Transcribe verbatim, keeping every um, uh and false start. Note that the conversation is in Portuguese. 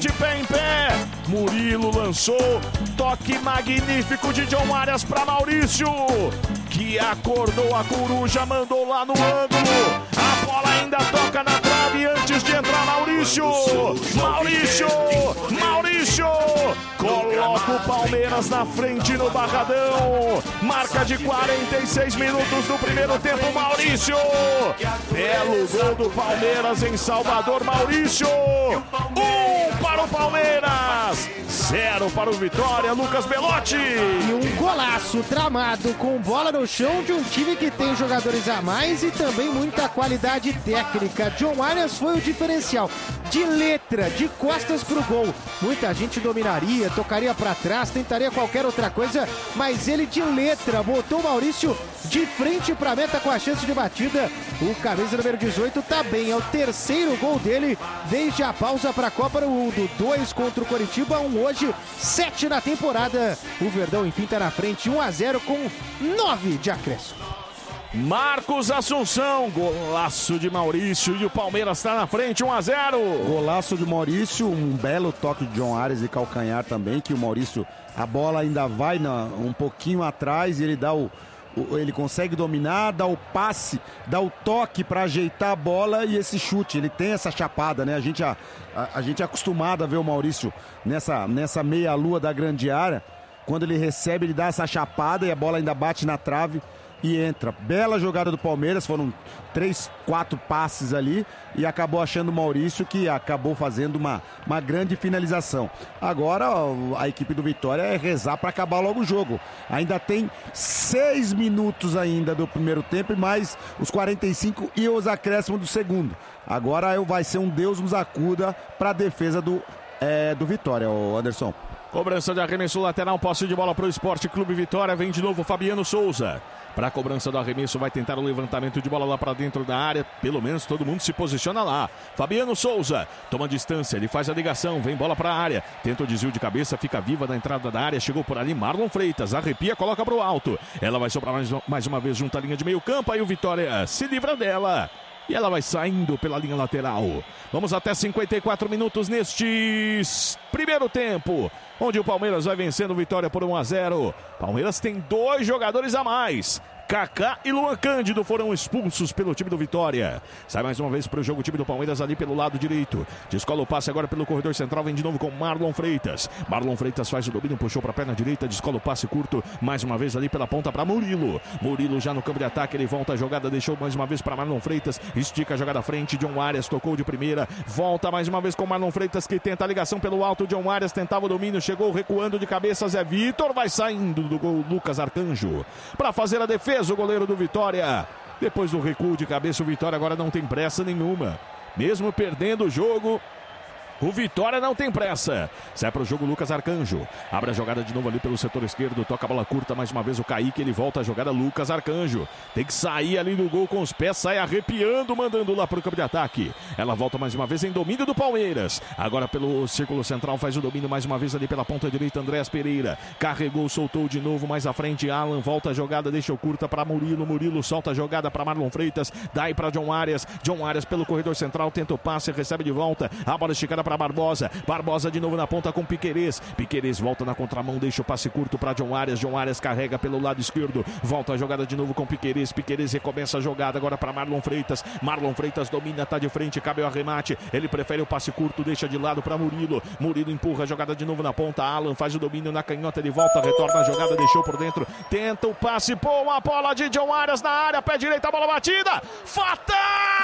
de pé em pé. Murilo lançou, toque magnífico de John Arias para Maurício, que acordou a coruja, mandou lá no ângulo. A bola ainda toca na trave antes de entrar Maurício. Maurício, Maurício, coloca o Palmeiras na frente no Barradão. Marca de quarenta e seis minutos do primeiro tempo, Maurício. Belo gol do Palmeiras em Salvador, Maurício. Um para o Palmeiras, zero para o Vitória, Lucas Belotti. E um golaço tramado com bola no chão de um time que tem jogadores a mais e também muita qualidade técnica. John Arias foi o diferencial. De letra, de costas pro gol. Muita gente dominaria, tocaria para trás, tentaria qualquer outra coisa, mas ele de letra botou o Maurício de frente pra meta com a chance de batida. O camisa número dezoito tá bem, é o terceiro gol dele desde a pausa para a Copa do Mundo. Dois contra o Coritiba, um hoje, sete na temporada. O Verdão enfim tá na frente, um a zero com nove de acréscimo. Marcos Assunção, golaço de Maurício e o Palmeiras está na frente, um a zero. Golaço de Maurício, um belo toque de John Arias e calcanhar também, que o Maurício, a bola ainda vai na, um pouquinho atrás e ele dá o, o ele consegue dominar, dá o passe, dá o toque para ajeitar a bola e esse chute, ele tem essa chapada, né? A gente, a, a, a gente é acostumado a ver o Maurício nessa, nessa meia-lua da grande área, quando ele recebe, ele dá essa chapada e a bola ainda bate na trave e entra. Bela jogada do Palmeiras, foram três, quatro passes ali e acabou achando o Maurício, que acabou fazendo uma, uma grande finalização. Agora a equipe do Vitória é rezar para acabar logo o jogo. Ainda tem seis minutos ainda do primeiro tempo e mais os quarenta e cinco e os acréscimos do segundo. Agora vai ser um Deus nos acuda para a defesa do, é, do Vitória, o Anderson. Cobrança de arremesso lateral, posse de bola para o Esporte Clube Vitória, vem de novo Fabiano Souza. Para a cobrança do arremesso, vai tentar o levantamento de bola lá para dentro da área. Pelo menos todo mundo se posiciona lá. Fabiano Souza toma distância, ele faz a ligação, vem bola para a área. Tenta o desvio de cabeça, fica viva na entrada da área. Chegou por ali Marlon Freitas, arrepia, coloca para o alto. Ela vai sobrar mais, mais uma vez junto à linha de meio campo. Aí o Vitória se livra dela. E ela vai saindo pela linha lateral. Vamos até cinquenta e quatro minutos neste primeiro tempo, onde o Palmeiras vai vencendo o Vitória por um a zero. Palmeiras tem dois jogadores a mais. Kaká e Luan Cândido foram expulsos pelo time do Vitória. Sai mais uma vez para o jogo o time do Palmeiras ali pelo lado direito. Descola o passe agora pelo corredor central. Vem de novo com Marlon Freitas. Marlon Freitas faz o domínio, puxou para a perna direita. Descola o passe curto. Mais uma vez ali pela ponta para Murilo. Murilo já no campo de ataque. Ele volta a jogada. Deixou mais uma vez para Marlon Freitas. Estica a jogada à frente. John Arias tocou de primeira. Volta mais uma vez com Marlon Freitas, que tenta a ligação pelo alto. John Arias tentava o domínio. Chegou recuando de cabeça. Zé Vitor vai saindo do gol. Lucas Arcanjo para fazer a defesa. O goleiro do Vitória. Depois do recuo de cabeça, o Vitória agora não tem pressa nenhuma. Mesmo perdendo o jogo, o Vitória não tem pressa. Sai para o jogo Lucas Arcanjo. Abre a jogada de novo ali pelo setor esquerdo. Toca a bola curta mais uma vez o Kaique. Ele volta a jogada Lucas Arcanjo. Tem que sair ali do gol com os pés. Sai arrepiando, mandando lá para o campo de ataque. Ela volta mais uma vez em domínio do Palmeiras. Agora pelo círculo central faz o domínio mais uma vez ali pela ponta direita. Andréas Pereira. Carregou, soltou de novo mais à frente. Alan volta a jogada, deixa o curta para Murilo. Murilo solta a jogada para Marlon Freitas. Dá aí para John Arias. John Arias pelo corredor central. Tenta o passe, recebe de volta. A bola esticada para Barbosa. Barbosa de novo na ponta com Piquerez. Piquerez volta na contramão, deixa o passe curto para John Arias. John Arias carrega pelo lado esquerdo. Volta a jogada de novo com Piquerez. Piquerez recomeça a jogada agora para Marlon Freitas. Marlon Freitas domina, tá de frente, cabe o arremate. Ele prefere o passe curto, deixa de lado para Murilo. Murilo empurra a jogada de novo na ponta. Alan faz o domínio na canhota, ele volta, retorna a jogada, deixou por dentro. Tenta o passe, pô, a bola de John Arias na área, pé direita, a bola batida. Fatal!